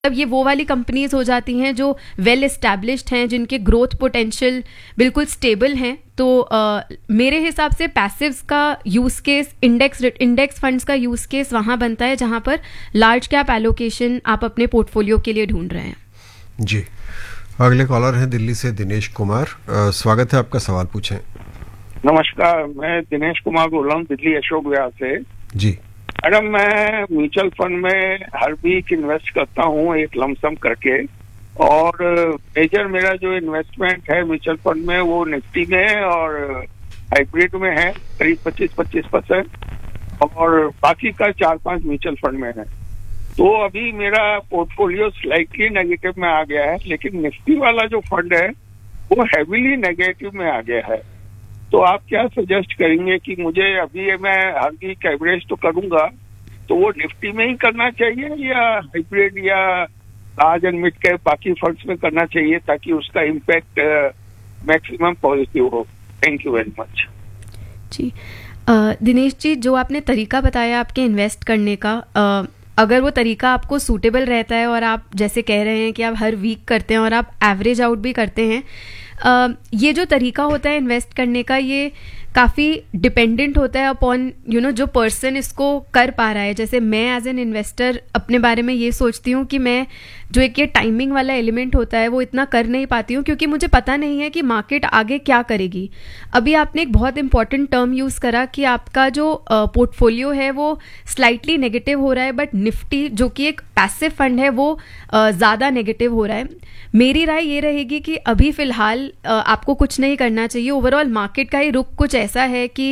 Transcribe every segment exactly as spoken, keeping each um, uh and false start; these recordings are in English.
अब ये वो वाली कंपनीज हो जाती हैं जो वेल एस्टैब्लिश्ड हैं, जिनके ग्रोथ पोटेंशियल बिल्कुल स्टेबल हैं. तो uh, मेरे हिसाब से पैसिव्स का use case, index index funds का यूज केस वहाँ बनता है जहाँ पर लार्ज कैप एलोकेशन आप अपने पोर्टफोलियो के लिए ढूंढ रहे हैं. जी, अगले कॉलर हैं दिल्ली से दिनेश कुमार. uh, स्वागत है आपका, सवाल पूछें. नमस्कार, मैं दिनेश कुमार बोल रहा हूँ दिल्ली अशोक विहार से. जी मैडम, मैं म्यूचुअल फंड में हर वीक इन्वेस्ट करता हूँ एक लमसम करके, और मेजर मेरा जो इन्वेस्टमेंट है म्यूचुअल फंड में वो निफ्टी में है और हाइब्रिड में है करीब पच्चीस पच्चीस परसेंट, और बाकी का चार पांच म्यूचुअल फंड में है. तो अभी मेरा पोर्टफोलियो स्लाइटली नेगेटिव में आ गया है, लेकिन निफ्टी वाला जो फंड है वो हैवीली नेगेटिव में आ गया है. तो आप क्या सजेस्ट करेंगे कि मुझे अभी, मैं हर वीक एवरेज तो करूंगा, तो वो निफ्टी में ही करना चाहिए या हाइब्रिड या लार्ज एंड मिड कैप बाकी फंड्स में करना चाहिए ताकि उसका इम्पैक्ट मैक्सिमम पॉजिटिव हो? Thank you very much. जी दिनेश जी, जो आपने तरीका बताया आपके इन्वेस्ट करने का, uh, अगर वो तरीका आपको सूटेबल रहता है और आप जैसे कह रहे हैं कि आप हर वीक करते हैं और आप एवरेज आउट भी करते हैं, Uh, ये जो तरीका होता है इन्वेस्ट करने का, ये काफ़ी डिपेंडेंट होता है अपॉन यू नो जो पर्सन इसको कर पा रहा है. जैसे मैं एज एन इन्वेस्टर अपने बारे में ये सोचती हूँ कि मैं जो एक ये टाइमिंग वाला एलिमेंट होता है वो इतना कर नहीं पाती हूँ, क्योंकि मुझे पता नहीं है कि मार्केट आगे क्या करेगी. अभी आपने एक बहुत इंपॉर्टेंट टर्म यूज़ करा कि आपका जो पोर्टफोलियो uh, है वो स्लाइटली नेगेटिव हो रहा है, बट निफ्टी जो कि एक पैसिव फंड है वो uh, ज़्यादा नेगेटिव हो रहा है. मेरी राय ये रहेगी कि अभी फ़िलहाल uh, आपको कुछ नहीं करना चाहिए. ओवरऑल मार्केट का ही रुख कुछ ऐसा है कि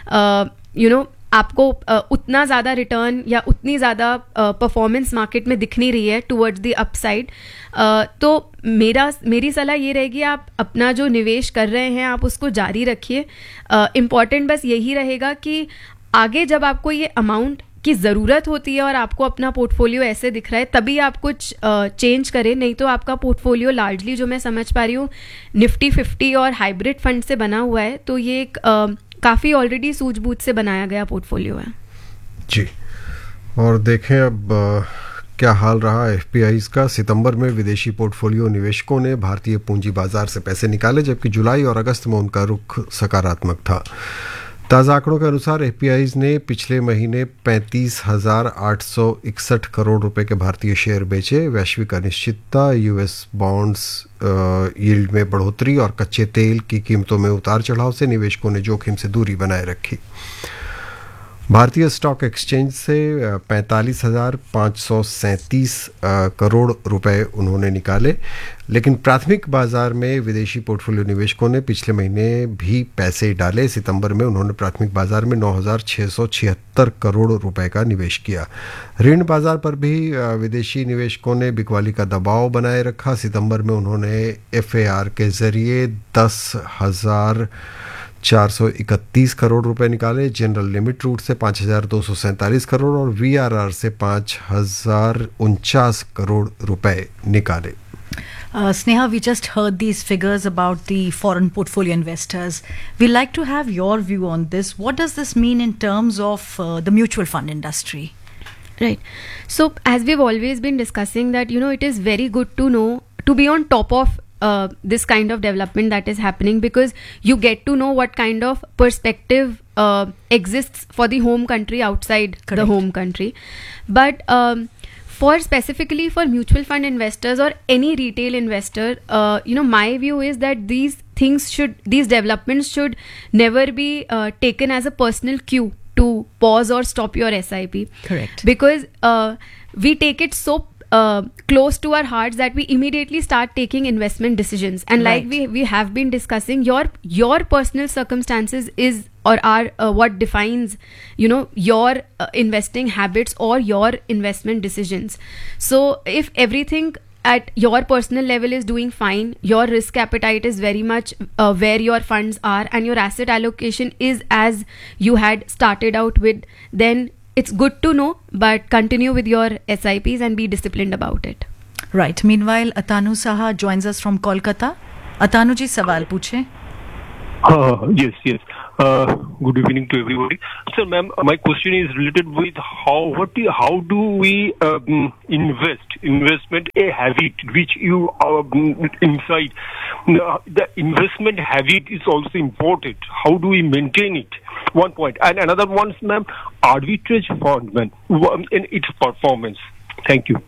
यू नो आपको uh, उतना ज़्यादा रिटर्न या उतनी ज़्यादा परफॉर्मेंस मार्केट में दिख नहीं रही है टुवर्ड्स द अपसाइड. तो मेरा मेरी सलाह ये रहेगी, आप अपना जो निवेश कर रहे हैं आप उसको जारी रखिए. इम्पॉर्टेंट बस यही रहेगा कि आगे जब आपको ये अमाउंट की ज़रूरत होती है और आपको अपना पोर्टफोलियो ऐसे दिख रहा है, तभी आप कुछ चेंज करें. नहीं तो आपका पोर्टफोलियो लार्जली, जो मैं समझ पा रही हूँ, निफ्टी फिफ्टी और हाइब्रिड फंड से बना हुआ है. तो ये एक काफ़ी ऑलरेडी सूझबूझ से बनाया गया पोर्टफोलियो है. जी, और देखें अब आ, क्या हाल रहा एफपीआईज का. सितंबर में विदेशी पोर्टफोलियो निवेशकों ने भारतीय पूंजी बाजार से पैसे निकाले, जबकि जुलाई और अगस्त में उनका रुख सकारात्मक था. ताज़ा आंकड़ों के अनुसार एफपीआईज ने पिछले महीने पैंतीस हजार आठ सौ इकसठ करोड़ रुपए के भारतीय शेयर बेचे. वैश्विक अनिश्चितता, यूएस बॉन्ड्स यील्ड में बढ़ोतरी और कच्चे तेल की कीमतों में उतार चढ़ाव से निवेशकों ने जोखिम से दूरी बनाए रखी. भारतीय स्टॉक एक्सचेंज से पैंतालीस हजार पाँच सौ सैंतीस करोड़ रुपए उन्होंने निकाले, लेकिन प्राथमिक बाजार में विदेशी पोर्टफोलियो निवेशकों ने पिछले महीने भी पैसे डाले. सितंबर में उन्होंने प्राथमिक बाजार में नौ हजार छः सौ छिहत्तर करोड़ रुपए का निवेश किया. ऋण बाजार पर भी विदेशी निवेशकों ने बिकवाली का दबाव बनाए रखा. सितंबर में उन्होंने एफएआर के जरिए दस हजार चार सौ इकतीस करोड़ रुपए निकाले. जनरल लिमिट रूट से पाँच हजार दो सौ सैंतालीस करोड़ और वीआरआर से पाँच हजार उनचास करोड़ रुपए निकाले. Uh, Sneha, we just heard these figures about the foreign portfolio investors. We'd like to have your view on this. What does this mean in terms of uh, the mutual fund industry? Right. So, as we've always been discussing that, you know, it is very good to know, to be on top of Uh, this kind of development that is happening, because you get to know what kind of perspective uh, exists for the home country outside Correct. the home country. But um, for specifically for mutual fund investors or any retail investor, uh, you know, my view is that these things should, these developments should never be uh, taken as a personal cue to pause or stop your S I P. Correct. Because uh, we take it so Uh, close to our hearts that we immediately start taking investment decisions, and right. like we we have been discussing, your your personal circumstances is or are uh, what defines, you know, your uh, investing habits or your investment decisions. So if everything at your personal level is doing fine, your risk appetite is very much uh, where your funds are, and your asset allocation is as you had started out with, then it's good to know, but continue with your S I Ps and be disciplined about it. Right. Meanwhile, Atanu Saha joins us from Kolkata. Atanu ji, सवाल पूछें. Uh, yes, yes. Uh, good evening to everybody. So, ma'am, my question is related with how what do, how do we um, invest investment a habit which you are inside. Uh, the investment habit is also important. How do we maintain it? One point, and another one, ma'am, arbitrage fund, ma'am, in its performance. Thank you.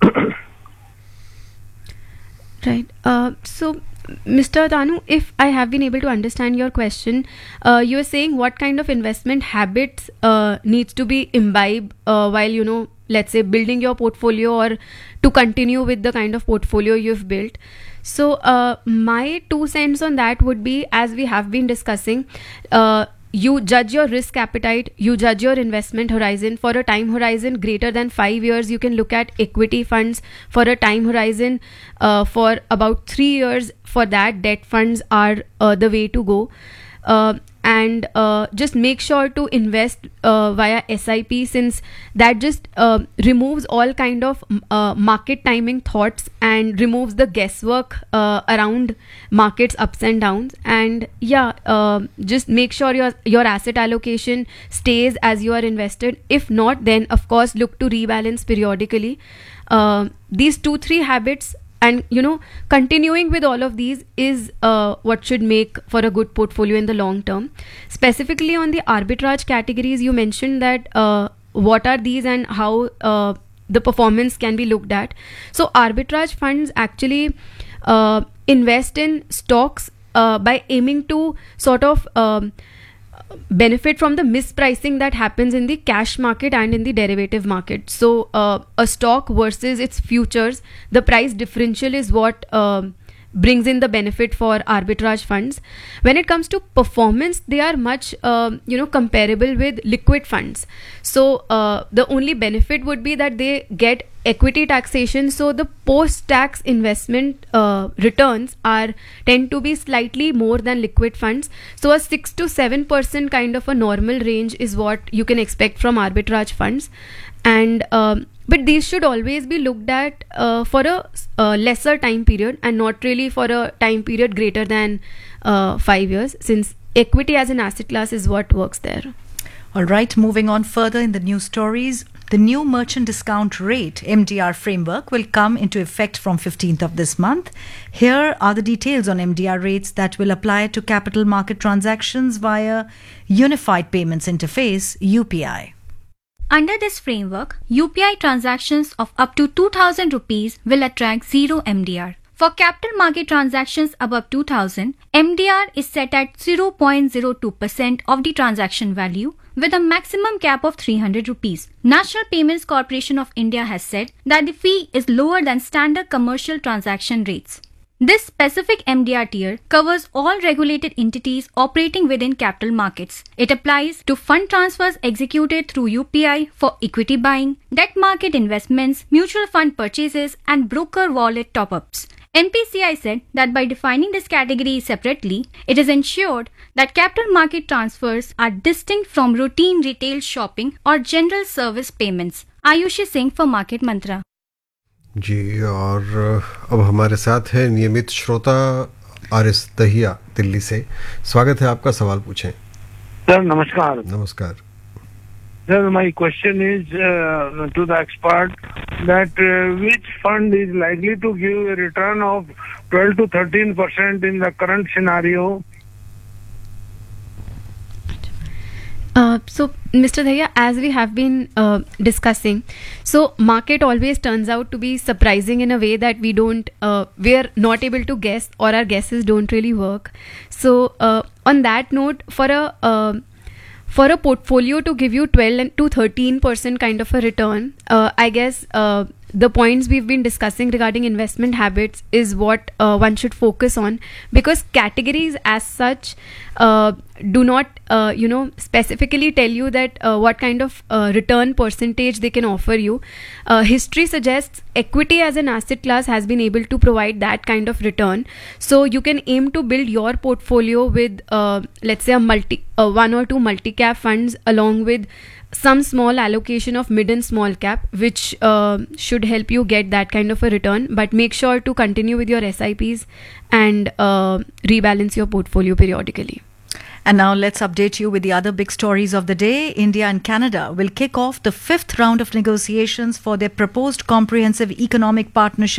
Right. Uh, so, Mister Tanu, if I have been able to understand your question, uh, you are saying what kind of investment habits uh, needs to be imbibed uh, while, you know, let's say building your portfolio or to continue with the kind of portfolio you've built. So, uh, my two cents on that would be, as we have been discussing, uh, you judge your risk appetite, you judge your investment horizon. For a time horizon greater than five years, you can look at equity funds. For a time horizon uh, for about three years, for that, debt funds are uh, the way to go. Uh, and uh, just make sure to invest uh, via S I P, since that just uh, removes all kind of uh, market timing thoughts and removes the guesswork uh, around markets ups and downs. And yeah, uh, just make sure your your asset allocation stays as you are invested. If not, then of course look to rebalance periodically. Uh, these two three habits, and you know, continuing with all of these is uh, what should make for a good portfolio in the long term. Specifically on the arbitrage categories, you mentioned that uh, what are these and how uh, the performance can be looked at. So arbitrage funds actually uh, invest in stocks uh, by aiming to sort of um, benefit from the mispricing that happens in the cash market and in the derivative market. So uh, a stock versus its futures, the price differential is what uh, brings in the benefit for arbitrage funds. When it comes to performance, they are much uh, you know comparable with liquid funds. So uh, the only benefit would be that they get equity taxation, so the post-tax investment uh, returns are tend to be slightly more than liquid funds. So a six to seven percent kind of a normal range is what you can expect from arbitrage funds. And um, but these should always be looked at uh, for a uh, lesser time period and not really for a time period greater than uh, five years, since equity as an asset class is what works there. All right, moving on further in the news stories. The new merchant discount rate M D R framework will come into effect from fifteenth of this month. Here are the details on M D R rates that will apply to capital market transactions via Unified Payments Interface U P I. Under this framework, U P I transactions of up to two thousand rupees will attract zero M D R. For capital market transactions above two thousand, M D R is set at zero point zero two percent of the transaction value with a maximum cap of three hundred rupees. National Payments Corporation of India has said that the fee is lower than standard commercial transaction rates. This specific M D R tier covers all regulated entities operating within capital markets. It applies to fund transfers executed through U P I for equity buying, debt market investments, mutual fund purchases, and broker wallet top-ups. N P C I said that by defining this category separately, it is ensured that capital market transfers are distinct from routine retail shopping or general service payments. Ayushi Singh for Market Mantra. जी, और अब हमारे साथ है नियमित श्रोता आरिस दहिया दिल्ली से. स्वागत है आपका, सवाल पूछें. सर नमस्कार. नमस्कार. Sir, my question is uh, to the expert that uh, which fund is likely to give a return of twelve to thirteen percent in the current scenario? Uh, so, Mister Dhaya, as we have been uh, discussing, so market always turns out to be surprising in a way that we don't, uh, we're not able to guess, or our guesses don't really work. So, uh, on that note, for a uh, for a portfolio to give you twelve to thirteen percent kind of a return, uh, I guess uh, the points we've been discussing regarding investment habits is what uh, one should focus on, because categories as such uh, do not, uh, you know, specifically tell you that uh, what kind of uh, return percentage they can offer you. Uh, history suggests equity as an asset class has been able to provide that kind of return. So you can aim to build your portfolio with, uh, let's say, a multi, uh, one or two multi-cap funds along with some small allocation of mid and small cap, which uh, should help you get that kind of a return. But make sure to continue with your S I Ps and uh, rebalance your portfolio periodically. And now let's update you with the other big stories of the day. India and Canada will kick off the fifth round of negotiations for their proposed comprehensive economic partnership